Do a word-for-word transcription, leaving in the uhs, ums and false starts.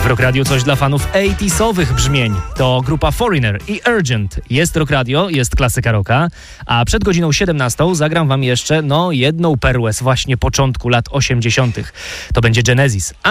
W Rock Radio coś dla fanów osiemdziesiątych brzmień. To grupa Foreigner i Urgent. Jest Rock Radio, jest klasyka rocka, a przed godziną siedemnastą zagram wam jeszcze no jedną perłę z właśnie początku lat osiemdziesiątych. To będzie Genesis.